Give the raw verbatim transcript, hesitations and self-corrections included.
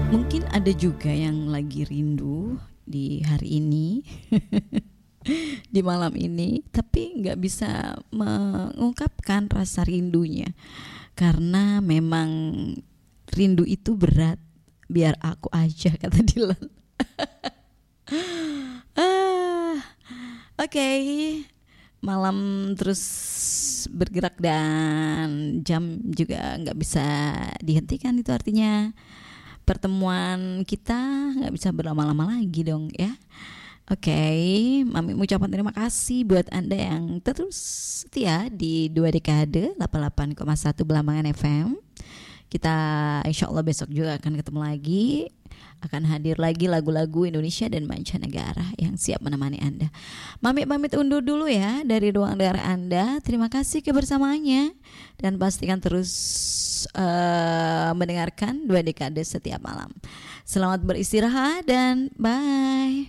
Mungkin ada juga yang lagi rindu di hari ini, di malam ini, tapi nggak bisa mengungkapkan rasa rindunya karena memang rindu itu berat. Biar aku aja, kata Dilan. ah, Oke, okay. Malam terus bergerak dan jam juga nggak bisa dihentikan, itu artinya pertemuan kita nggak bisa berlama-lama lagi dong ya. Oke, okay. Mami mengucapkan terima kasih buat Anda yang terus setia di dua dekade delapan puluh delapan koma satu Belambangan F M. Kita insya Allah besok juga akan ketemu lagi. Akan hadir lagi lagu-lagu Indonesia dan mancanegara yang siap menemani Anda. Mami pamit undur dulu ya dari ruang dengar Anda. Terima kasih kebersamaannya. Dan pastikan terus uh, mendengarkan dua dekade setiap malam. Selamat beristirahat dan bye.